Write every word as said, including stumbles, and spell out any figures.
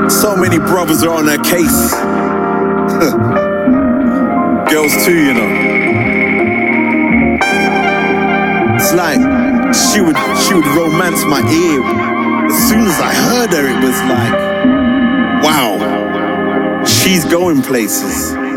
So many brothers are on her case. Girls too, you know. It's like she would she would romance my ear. As soon as I heard her, it was like, wow, she's going places.